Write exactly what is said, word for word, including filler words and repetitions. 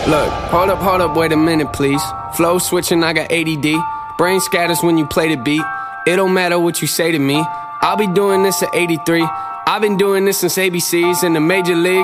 Look, hold up, hold up, wait a minute, please. Flow switching, I got A D D. Brain scatters when you play the beat. It don't matter what you say to me. I'll be doing this at eighty-three. I've been doing this since A B Cs in the major league.